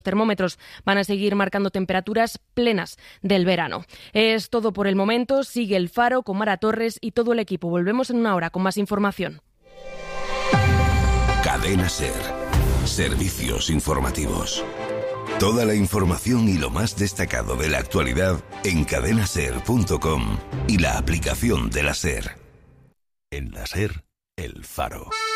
termómetros van a seguir marcando temperaturas plenas del verano. Es todo por el momento. Sigue El Faro con Mara Torres y todo el equipo. Volvemos en una hora con más información. Cadena SER. Servicios informativos. Toda la información y lo más destacado de la actualidad en cadenaser.com y la aplicación de la SER. En la SER, El Faro.